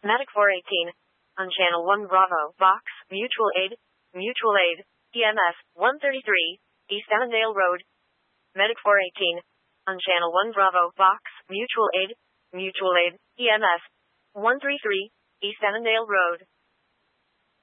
Medic 418. On Channel 1 Bravo, Box, Mutual Aid, EMS, 133, East Annandale Road. Medic 418. On Channel 1 Bravo, Box, Mutual Aid, EMS, 133, East Annandale Road.